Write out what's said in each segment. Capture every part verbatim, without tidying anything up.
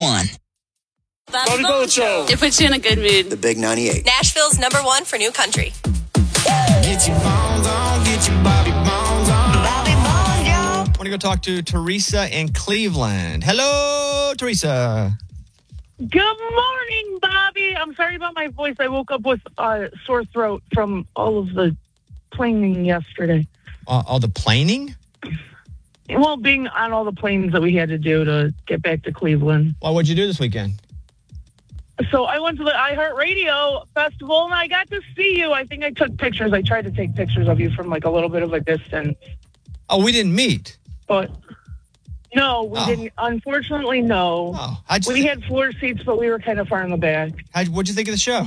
One. Bobby Bones Show. It puts you in a good mood. The Big ninety-eight. Nashville's number one for new country. Get your bones on, get your Bobby Bones on. Bobby Bones, yo. I want to go talk to Teresa in Cleveland. Hello, Teresa. Good morning, Bobby. I'm sorry about my voice. I woke up with a uh, sore throat from all of the planing yesterday. Uh, all the planing? Well, being on all the planes that we had to do to get back to Cleveland. Well, what'd you do this weekend? So I went to the iHeartRadio Festival, and I got to see you. I think I took pictures. I tried to take pictures of you from, like, a little bit of a distance. Oh, we didn't meet? But, no, we oh. didn't. Unfortunately, no. Oh, how'd you we th- had floor seats, but we were kind of far in the back. How'd, what'd you think of the show?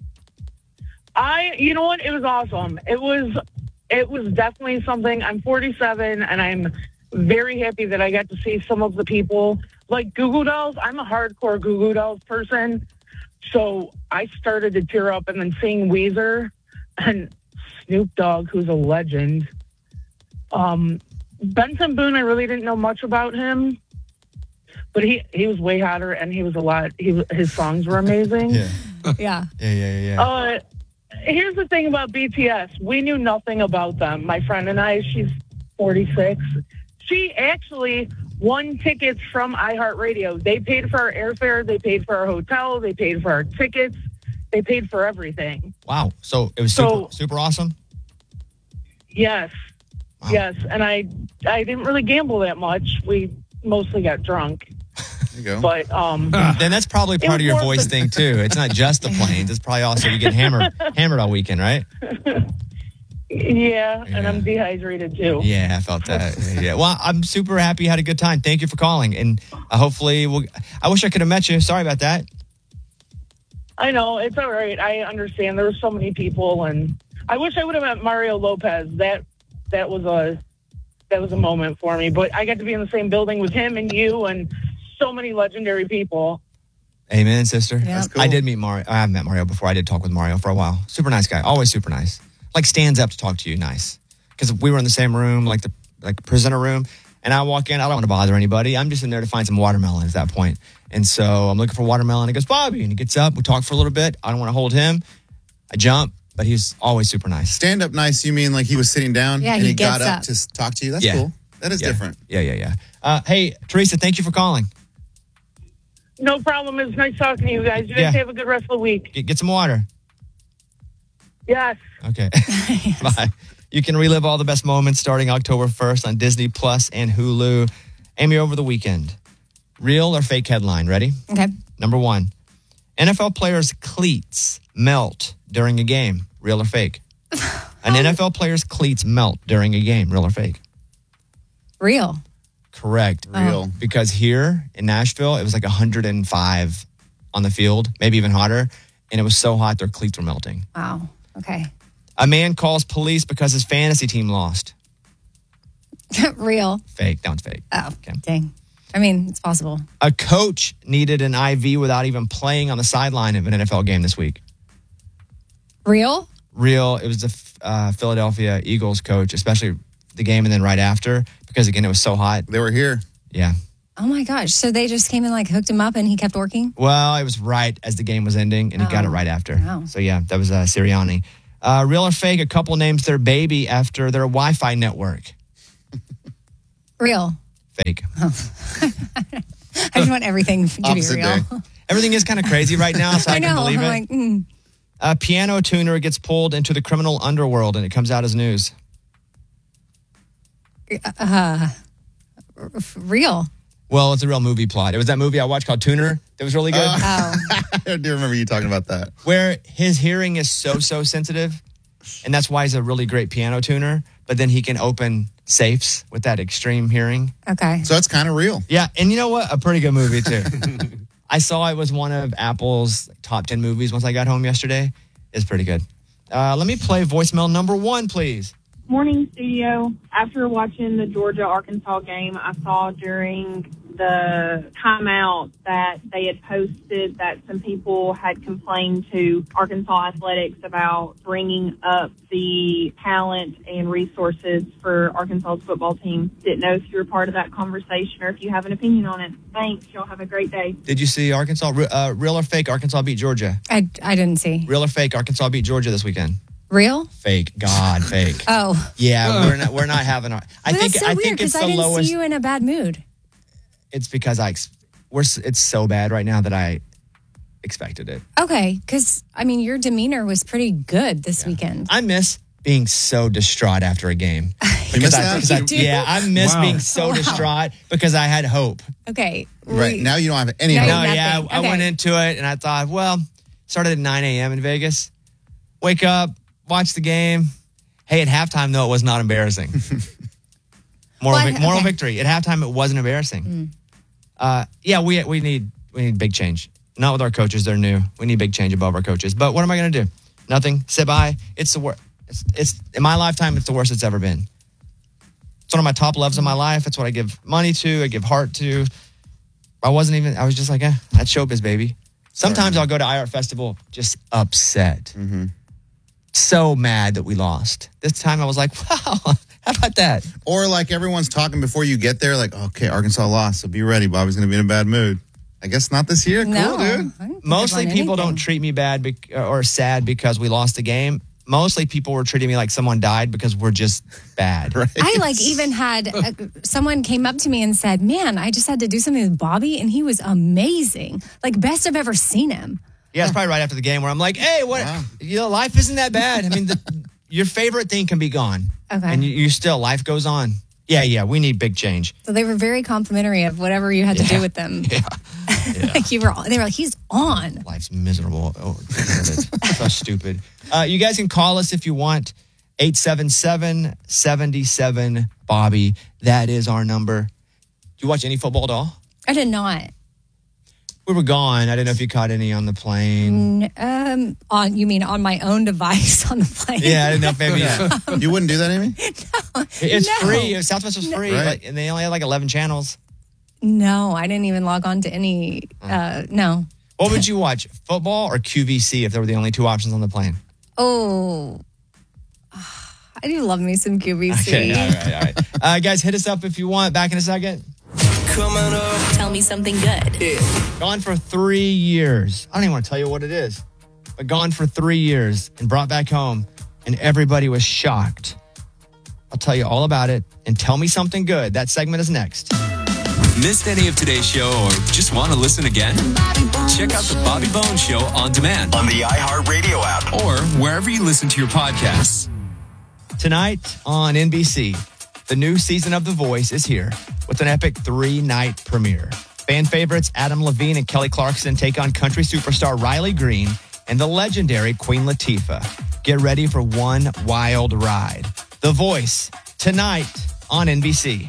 I, you know what? It was awesome. It was, it was definitely something. I'm forty-seven, and I'm very happy that I got to see some of the people. Like Goo Goo Dolls, I'm a hardcore Goo Goo Dolls person. So I started to tear up, and then seeing Weezer and Snoop Dogg, who's a legend. Um, Benson Boone, I really didn't know much about him, but he, he was way hotter, and he was a lot. He his songs were amazing. Yeah. Yeah. Yeah, yeah, yeah. Uh, here's the thing about B T S. We knew nothing about them. My friend and I, she's forty-six. She actually won tickets from iHeartRadio. They paid for our airfare. They paid for our hotel. They paid for our tickets. They paid for everything. Wow. So it was So- super, super awesome? Yes. Wow. Yes. And I I didn't really gamble that much. We mostly got drunk. There you go. But um, Then that's probably It part was of your more voice of a- thing, too. It's not just the planes. It's probably also you get hammered hammered all weekend, right? yeah, and Yeah. I'm dehydrated too. Yeah, I felt that. Yeah. Well, I'm super happy you had a good time. Thank you for calling. And uh, hopefully, we'll, I wish I could have met you. Sorry about that. I know, it's all right. I understand. There were so many people, and I wish I would have met Mario Lopez. That that was a that was a moment for me. But I got to be in the same building with him and you and so many legendary people. Amen, sister. Yeah. That's cool. I did meet Mario. I haven't met Mario before. I did talk with Mario for a while. Super nice guy. Always super nice. Like stands up to talk to you. Nice. Because we were in the same room, like the like presenter room. And I walk in. I don't want to bother anybody. I'm just in there to find some watermelon at that point. And so I'm looking for watermelon. He goes, Bobby. And he gets up. We talk for a little bit. I don't want to hold him. I jump. But he's always super nice. Stand up nice, you mean like he was sitting down Yeah, and he he got gets up up. to s- talk to you? That's Yeah. cool. That is Yeah. different. Yeah, yeah, yeah. Uh, hey, Teresa, thank you for calling. No problem. It was nice talking to you guys. You guys Yeah. have a good rest of the week. Get, get some water. Yes. Okay. Bye. You can relive all the best moments starting October first on Disney Plus and Hulu. Amy, over the weekend. Real or fake headline? Ready? Okay. Number one. N F L players' cleats melt during a game. Real or fake? An N F L player's cleats melt during a game. Real or fake? Real. Correct. Real. Because here in Nashville, it was like one hundred five on the field, maybe even hotter. And it was so hot, their cleats were melting. Wow. Okay. A man calls police because his fantasy team lost. Real. Fake. That one's fake. Oh, Okay. dang. I mean, it's possible. A coach needed an I V without even playing on the sideline of an N F L game this week. Real? Real. It was the uh, Philadelphia Eagles coach, especially the game and then right after, because again, it was so hot. They were here. Yeah. Oh my gosh. So they just came and like hooked him up and he kept working? Well, it was right as the game was ending, and he got it Oh. right after. Wow. So yeah, that was uh, Sirianni. Uh, real or fake? A couple names their baby after their Wi-Fi network. Real. Fake. I just want everything to be Opposite real. day. Everything is kind of crazy right now, so I, I know. can believe I'm it. like, mm. A piano tuner gets pulled into the criminal underworld, and it comes out as news. uh, real. Well, it's a real movie plot. It was that movie I watched called Tuner that was really good, Oh. I do remember you talking about that. where his hearing is so, so sensitive, and that's why he's a really great piano tuner, but then he can open safes with that extreme hearing. Okay. So it's kind of real. Yeah, and you know what? A pretty good movie, too. I saw it was one of Apple's top ten movies once I got home yesterday. It's pretty good. Uh, let me play voicemail number one, please. Morning, studio. After watching the Georgia-Arkansas game, I saw during the timeout that they had posted that some people had complained to Arkansas Athletics about bringing up the talent and resources for Arkansas's football team. Didn't know if you were part of that conversation or if you have an opinion on it. Thanks. Y'all have a great day. Did you see Arkansas? Uh, real or fake? Arkansas beat Georgia. I, I didn't see. Real or fake? Arkansas beat Georgia this weekend. Real? Fake. God, fake. Oh. Yeah, we're not. We're not having our. I But think. that's so I weird think it's because the I didn't lowest. see you in a bad mood. It's because I. ex- We're. s- It's so bad right now that I expected it. Okay, because, I mean, your demeanor was pretty good this weekend. I miss being so distraught after a game. Because miss I, that? because I- You do? yeah, I miss Wow. being so Wow. distraught because I had hope. Okay. Right. we- Now you don't have any Now hope. you- No, nothing. yeah, I, I Okay. went into it and I thought, well, started at nine a.m. in Vegas. Wake up, watch the game. Hey, at halftime, though, it was not embarrassing. moral Well, vic- moral okay. victory. At halftime, it wasn't embarrassing. Uh, yeah, we we need we need big change. Not with our coaches; they're new. We need big change above our coaches. But what am I going to do? Nothing. Sit by. It's the worst. It's, it's in my lifetime. It's the worst it's ever been. It's one of my top loves in my life. It's what I give money to. I give heart to. I wasn't even. I was just like, eh, that's showbiz, baby. Sometimes I'll go to iHeart Festival just upset. Mm-hmm. So mad that we lost. This time I was like, wow, how about that? Or like everyone's talking before you get there, like, okay, Arkansas lost, so be ready. Bobby's going to be in a bad mood. I guess not this year. No. Cool, dude. I don't think Mostly I've people done don't anything. treat me bad bec- or sad because we lost the game. Mostly people were treating me like someone died because we're just bad. Right. I like even had uh someone came up to me and said, man, I just had to do something with Bobby and he was amazing. Like best I've ever seen him. Yeah, it's probably right after the game where I'm like, hey, what? Wow. You know, life isn't that bad. I mean, the, your favorite thing can be gone. Okay. And you, you still, life goes on. Yeah, yeah, we need big change. So they were very complimentary of whatever you had to Yeah. do with them. Yeah. like you were, they were like, he's on. Life's miserable. Oh, it's so stupid. Uh, you guys can call us if you want. eight seven seven, seven seven, Bobby. That is our number. Do you watch any football at all? I did not. We were gone. I didn't know if you caught any on the plane. N- Um, on you mean on my own device on the plane? Yeah, I didn't know if maybe. You wouldn't do that, Amy? It's No. free. Southwest was free. Right. Like, and they only had like eleven channels. No, I didn't even log on to any. Uh, no. What would you watch? Football or Q V C if there were the only two options on the plane? Oh, I do love me some Q B C. Okay, all right, all right. Uh, guys, hit us up if you want. Back in a second. Coming up. Tell me something good. Gone for three years. I don't even want to tell you what it is, but gone for three years and brought back home, and everybody was shocked. I'll tell you all about it and tell me something good. That segment is next. Missed any of today's show or just want to listen again? Check out the Bobby Bones Show on demand on the iHeartRadio app or wherever you listen to your podcasts. Tonight on N B C, the new season of The Voice is here with an epic three-night premiere. Fan favorites Adam Levine and Kelly Clarkson take on country superstar Riley Green and the legendary Queen Latifah. Get ready for one wild ride. The Voice, tonight on N B C.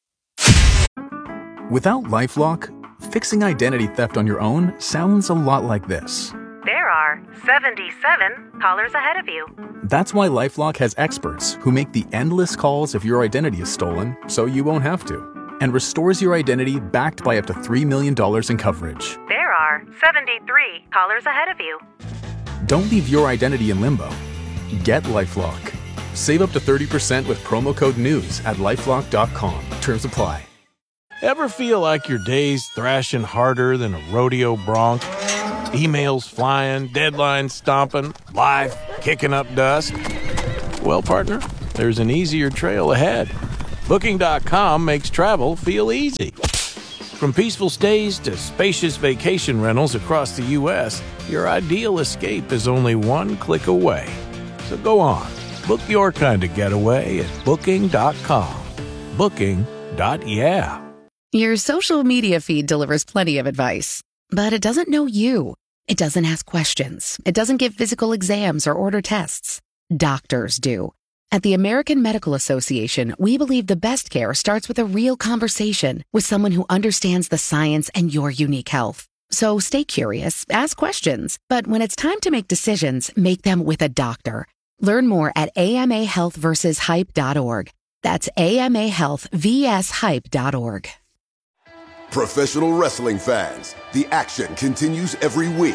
Without LifeLock, fixing identity theft on your own sounds a lot like this. There are seventy-seven callers ahead of you. That's why LifeLock has experts who make the endless calls if your identity is stolen, so you won't have to, and restores your identity backed by up to three million dollars in coverage. There are seventy-three callers ahead of you. Don't leave your identity in limbo. Get LifeLock. Save up to thirty percent with promo code NEWS at lifelock dot com. Terms apply. Ever feel like your day's thrashing harder than a rodeo bronc? Emails flying, deadlines stomping, life kicking up dust? Well, partner, there's an easier trail ahead. Booking dot com makes travel feel easy. From peaceful stays to spacious vacation rentals across the U S, your ideal escape is only one click away. So go on, book your kind of getaway at Booking dot com. Booking. Yeah. Your social media feed delivers plenty of advice, but it doesn't know you. It doesn't ask questions. It doesn't give physical exams or order tests. Doctors do. At the American Medical Association, we believe the best care starts with a real conversation with someone who understands the science and your unique health. So stay curious, ask questions, but when it's time to make decisions, make them with a doctor. Learn more at A M A health versus hype dot org. That's A M A health vs hype dot org. Professional wrestling fans, the action continues every week.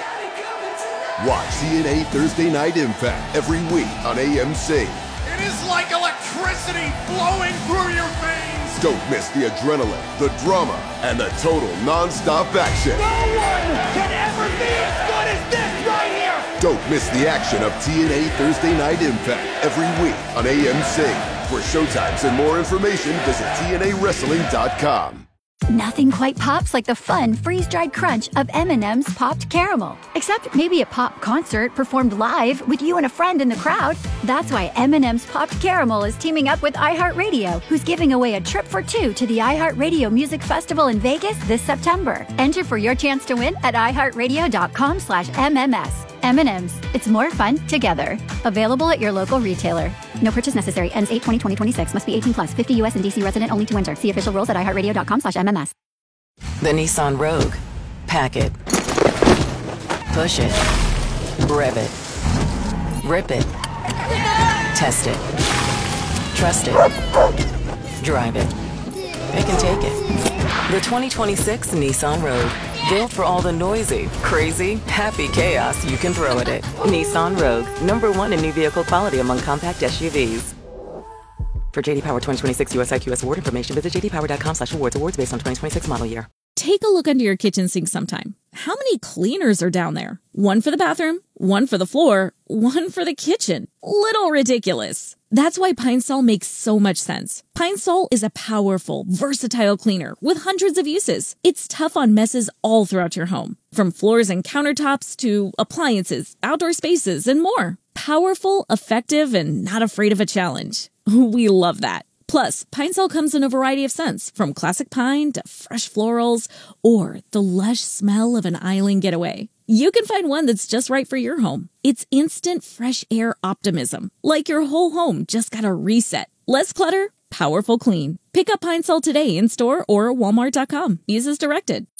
Watch T N A Thursday Night Impact every week on A M C. It is like electricity flowing through your veins. Don't miss the adrenaline, the drama, and the total non-stop action. No one can ever be as good as this right here. Don't miss the action of T N A Thursday Night Impact every week on A M C. For showtimes and more information, visit T N A wrestling dot com. Nothing quite pops like the fun freeze-dried crunch of M and M's Popped Caramel. Except maybe a pop concert performed live with you and a friend in the crowd. That's why M and M's Popped Caramel is teaming up with iHeartRadio, who's giving away a trip for two to the iHeartRadio Music Festival in Vegas this September. Enter for your chance to win at iHeartRadio.com slash MMS. M and M's. It's more fun together. Available at your local retailer. No purchase necessary. Ends eight twenty twenty twenty-six. Must be eighteen plus. fifty U S and D C resident only to enter. See official rules at iHeartRadio.com slash MMS. The Nissan Rogue. Pack it. Push it. Rev it. Rip it. Test it. Trust it. Drive it. Pick and take it. The twenty twenty-six Nissan Rogue. Built for all the noisy, crazy, happy chaos you can throw at it. Nissan Rogue. Number one in new vehicle quality among compact S U Vs. For J D Power twenty twenty-six U S I Q S award information, visit j d power dot com slash awards. Awards based on twenty twenty-six model year. Take a look under your kitchen sink sometime. How many cleaners are down there? One for the bathroom, one for the floor, one for the kitchen. Little ridiculous. That's why Pine Sol makes so much sense. Pine Sol is a powerful, versatile cleaner with hundreds of uses. It's tough on messes all throughout your home, from floors and countertops to appliances, outdoor spaces, and more. Powerful, effective, and not afraid of a challenge. We love that. Plus, Pine Sol comes in a variety of scents, from classic pine to fresh florals, or the lush smell of an island getaway. You can find one that's just right for your home. It's instant fresh air optimism, like your whole home just got a reset. Less clutter, powerful clean. Pick up Pine Sol today in store or walmart dot com. Use as directed.